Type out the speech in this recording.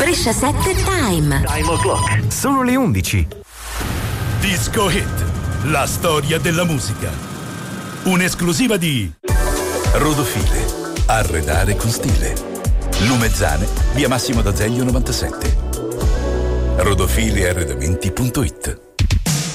Brescia 7 Time. Time o'clock. Sono le 11. Disco Hit, la storia della musica. Un'esclusiva di Rodofile, arredare con stile. Lumezzane, via Massimo d'Azeglio 97. Rodofilearredamenti.it.